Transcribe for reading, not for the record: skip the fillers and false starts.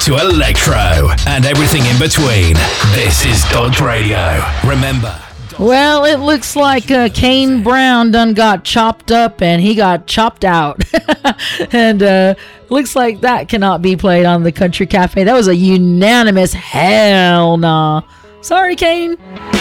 to electro and everything in between. This is Dodge Radio. Remember. Well, it looks like Kane Brown done got chopped up and he got chopped out. And looks like that cannot be played on the Country Cafe. That was a unanimous hell nah. Sorry, Kane.